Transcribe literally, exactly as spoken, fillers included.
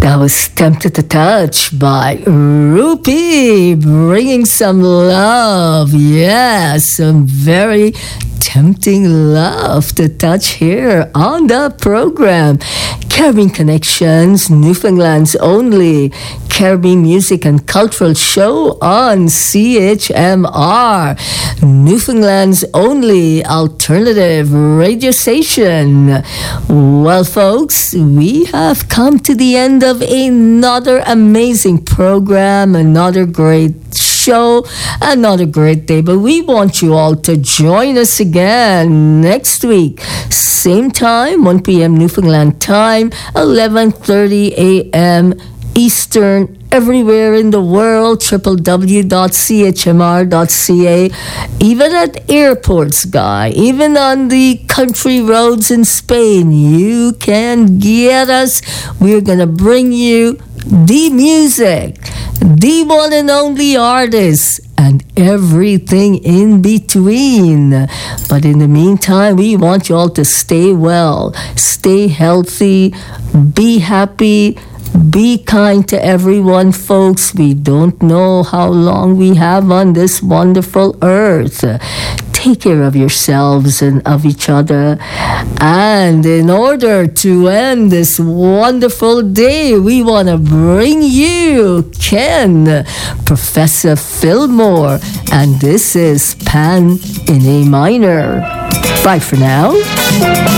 That was Tempted to Touch by Rupee, bringing some love. Yes, some very tempting love to touch here on the program. Caribbean Connections, Newfoundland's only Caribbean music and cultural show on C H M R, Newfoundland's only alternative radio station. Well, folks, we have come to the end of another amazing program, another great show, another great day, but we want you all to join us again next week, same time, one p.m. Newfoundland time, eleven thirty a.m. Eastern, everywhere in the world, w w w dot c h m r dot c a, even at airports, guy, even on the country roads in Spain, you can get us. We're gonna bring you the music, the one and only artists, and everything in between. But in the meantime, we want you all to stay well, stay healthy, be happy, be kind to everyone, folks. We don't know how long we have on this wonderful earth. Take care of yourselves and of each other. And in order to end this wonderful day, we want to bring you Ken, Professor Fillmore, and this is Pan in A minor. Bye for now.